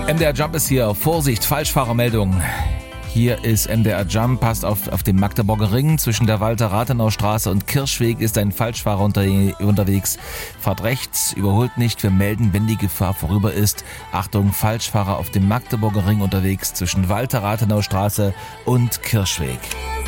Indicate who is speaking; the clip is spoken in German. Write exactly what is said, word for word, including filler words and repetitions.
Speaker 1: M D R Jump ist hier. Vorsicht, Falschfahrermeldung. Hier ist M D R Jump, passt auf, auf dem Magdeburger Ring. Zwischen der Walter-Rathenau-Straße und Kirschweg ist ein Falschfahrer unter, unterwegs. Fahrt rechts, überholt nicht. Wir melden, wenn die Gefahr vorüber ist. Achtung, Falschfahrer auf dem Magdeburger Ring unterwegs zwischen Walter-Rathenau-Straße und Kirschweg.